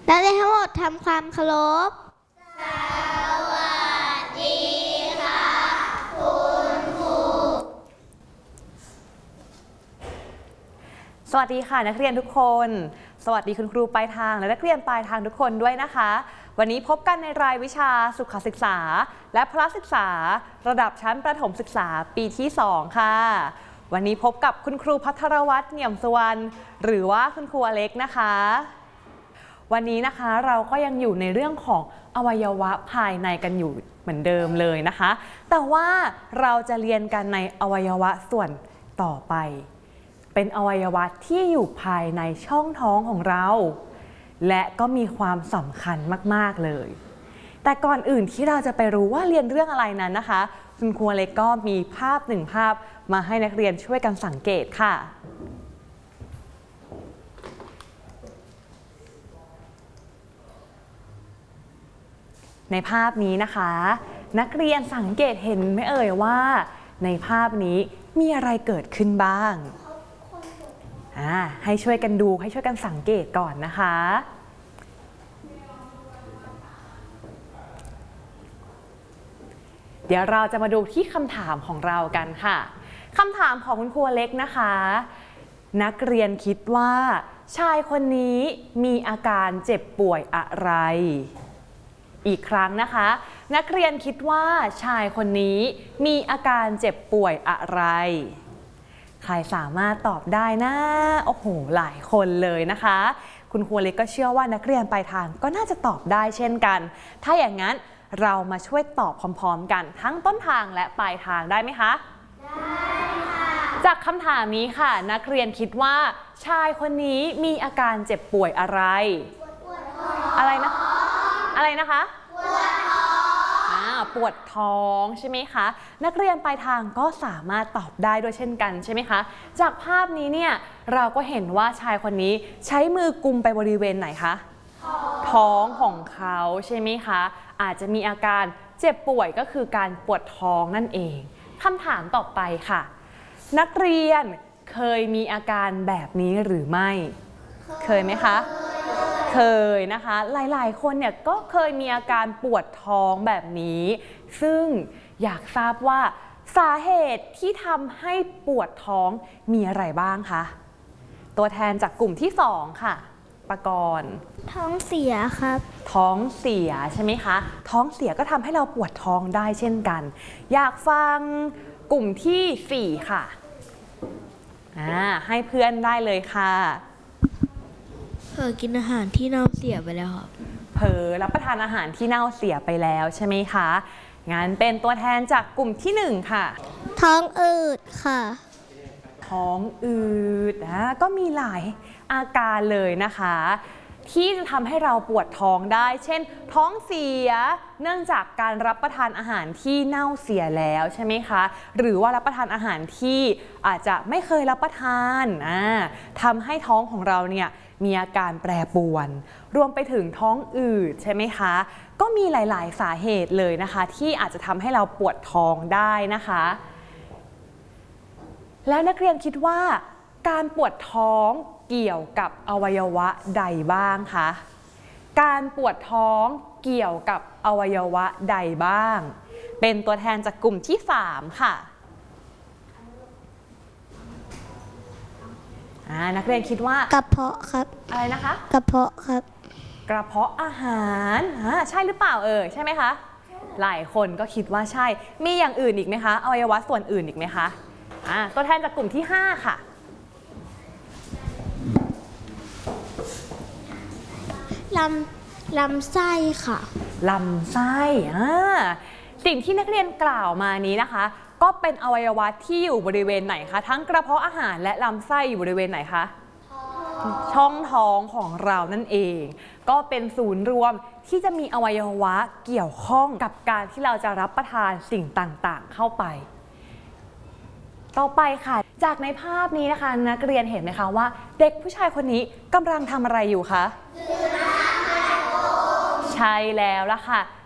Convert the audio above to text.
นักเรียนทั้งหมดทำความเคารพสวัสดีค่ะคุณครูสวัสดีค่ะนักเรียนทุกคนสวัสดีคุณครูปลายทางและนักเรียนปลายทางทุกคนด้วยนะคะวันนี้พบกันในรายวิชาสุขศึกษาและพละศึกษาระดับชั้นประถมศึกษาปีที่2ค่ะวันนี้พบกับคุณครูภัทรวัฒน์ เหนี่ยมสุวรรณหรือว่าคุณครูอเล็กนะคะวันนี้นะคะเราก็ยังอยู่ในเรื่องของอวัยวะภายในกันอยู่เหมือนเดิมเลยนะคะแต่ว่าเราจะเรียนกันในอวัยวะส่วนต่อไปเป็นอวัยวะที่อยู่ภายในช่องท้องของเราและก็มีความสำคัญมากๆเลยแต่ก่อนอื่นที่เราจะไปรู้ว่าเรียนเรื่องอะไรนั้นนะคะคุณครูเล็กก็มีภาพหนึ่งภาพมาให้นักเรียนช่วยกันสังเกตค่ะในภาพนี้นะคะนักเรียนสังเกตเห็นไหมเอ่ยว่าในภาพนี้มีอะไรเกิดขึ้นบ้างให้ช่วยกันดูให้ช่วยกันสังเกตก่อนนะคะเดี๋ยวเราจะมาดูที่คำถามของเรากันค่ะคำถามของคุณครูเล็กนะคะนักเรียนคิดว่าชายคนนี้มีอาการเจ็บป่วยอะไรอีกครั้งนะคะนักเรียนคิดว่าชายคนนี้มีอาการเจ็บป่วยอะไรใครสามารถตอบได้นะโอ้โหหลายคนเลยนะคะคุณครูเล็กก็เชื่อว่านักเรียนปลายทางก็น่าจะตอบได้เช่นกันถ้าอย่างนั้นเรามาช่วยตอบพร้อมๆกันทั้งต้นทางและปลายทางได้ไหมคะได้ค่ะจากคำถามนี้ค่ะนักเรียนคิดว่าชายคนนี้มีอาการเจ็บป่วยอะไรอะไรนะอะไรนะคะปวดท้องใช่ไหมคะนักเรียนปลายทางก็สามารถตอบได้ด้วยเช่นกันใช่ไหมคะจากภาพนี้เนี่ยเราก็เห็นว่าชายคนนี้ใช้มือกุมไปบริเวณไหนคะท้องของเขาใช่ไหมคะอาจจะมีอาการเจ็บป่วยก็คือการปวดท้องนั่นเองคำถามต่อไปค่ะนักเรียนเคยมีอาการแบบนี้หรือไม่เคยไหมคะเคยนะคะหลายๆคนเนี่ยก็เคยมีอาการปวดท้องแบบนี้ซึ่งอยากทราบว่าสาเหตุที่ทำให้ปวดท้องมีอะไรบ้างคะตัวแทนจากกลุ่มที่2ค่ะปกรณ์ท้องเสียครับท้องเสียใช่ไหมคะท้องเสียก็ทำให้เราปวดท้องได้เช่นกันอยากฟังกลุ่มที่4ค่ะให้เพื่อนได้เลยค่ะเผลอกินอาหารที่เน่าเสียไปแล้วครับเผลอรับประทานอาหารที่เน่าเสียไปแล้วใช่ไหมคะงั้นเป็นตัวแทนจากกลุ่มที่1ค่ะท้องอืดค่ะท้องอืดก็มีหลายอาการเลยนะคะที่จะทำให้เราปวดท้องได้เช่นท้องเสียเนื่องจากการรับประทานอาหารที่เน่าเสียแล้วใช่ไหมคะหรือว่ารับประทานอาหารที่อาจจะไม่เคยรับประทานทำให้ท้องของเราเนี่ยมีอาการแปรปรวนรวมไปถึงท้องอืดใช่ไหมคะก็มีหลายๆสาเหตุเลยนะคะที่อาจจะทำให้เราปวดท้องได้นะคะแล้วนักเรียนคิดว่าการปวดท้องเกี่ยวกับอวัยวะใดบ้างคะการปวดท้องเกี่ยวกับอวัยวะใดบ้างเป็นตัวแทนจากกลุ่มที่3ค่ะนักเรียนคิดว่ากระเพาะครับอะไรนะคะกระเพาะครับกระเพาะอาหารใช่หรือเปล่าใช่ไหมคะหลายคนก็คิดว่าใช่มีอย่างอื่นอีกไหมคะอวัยวะส่วนอื่นอีกไหมคะตัวแทนจากกลุ่มที่5ค่ะลำไส้ค่ะลำไส้สิ่งที่นักเรียนกล่าวมานี้นะคะก็เป็นอวัยวะที่อยู่บริเวณไหนคะทั้งกระเพาะอาหารและลำไส้อยู่บริเวณไหนคะช่องท้องของเรานั่นเองก็เป็นศูนย์รวมที่จะมีอวัยวะเกี่ยวข้องกับการที่เราจะรับประทานสิ่งต่างๆเข้าไปต่อไปค่ะจากในภาพนี้นะคะนักเรียนเห็นไหมคะว่าเด็กผู้ชายคนนี้กำลังทำอะไรอยู่คะใช่แล้วล่ะค่ะ